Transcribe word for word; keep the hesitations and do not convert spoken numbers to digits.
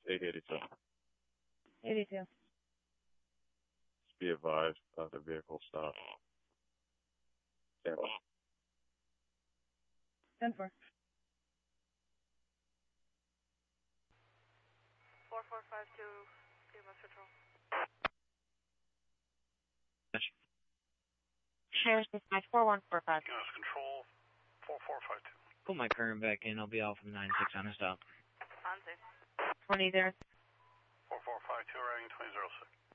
eight eighty-two. eighty-two. Just be advised, uh, the vehicle stopped. Stand by. ten four. four four five two, E M S Patrol. Sheriff's Dispatch four one four five. E M S Control four four five two. Put my current back in. I'll be off from nine six on a stop. On safe. twenty zero. four four five two, routing twenty zero six.